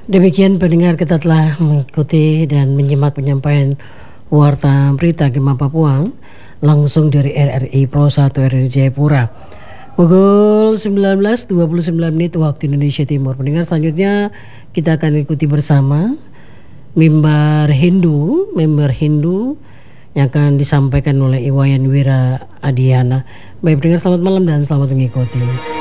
Demikian pendengar, kita telah mengikuti dan menyimak penyampaian Warta Berita Gema Papua langsung dari RRI Pro 1 RRI Jayapura. Pukul 19.29 waktu Indonesia Timur. Pendengar, selanjutnya kita akan ikuti bersama member Hindu yang akan disampaikan oleh Iwayan Wira Adiana. Baik pendengar, selamat malam dan selamat mengikuti.